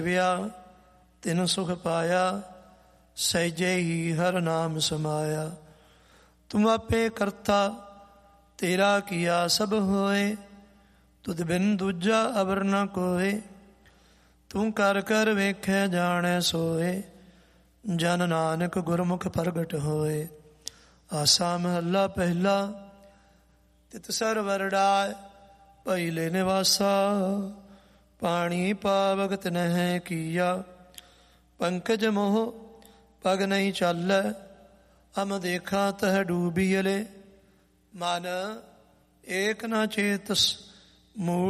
ਵਿਆ ਤਿਨ ਸੁਖ ਪਾਇਆ, ਸਹਿਜੇ ਹੀ ਹਰ ਨਾਮ ਸਮਾਇਆ। ਤੁਮ ਆਪੇ ਕਰਤਾ ਤੇਰਾ ਕੀਆ ਸਭ ਹੋਏ, ਤੁਧ ਬਿਨ ਦੂਜਾ ਅਵਰ ਨ ਕੋਏ। ਤੂੰ ਕਰ ਕਰ ਵੇਖੈ ਜਾਣੈ ਸੋਏ, ਜਨ ਨਾਨਕ ਗੁਰਮੁਖ ਪ੍ਰਗਟ ਹੋਏ। ਆਸਾ ਮਹੱਲਾ ਪਹਿਲਾ। ਤਿਤ ਸਰਵਰ ਡਾਇ ਪਹਿਲੇ ਨਿਵਾਸਾ, ਪਾਣੀ ਪਾਵਕ ਤਿਨਹਿ ਕੀਆ। ਪੰਕਜ ਮੋਹ ਪਗ ਨਹੀਂ ਚਾਲੈ, ਹਮ ਦੇਖਾ ਤਹ ਡੂਬੀਅਲੇ। ਮਨ ਏਕ ਨ ਚੇਤਸ ਮੂੜ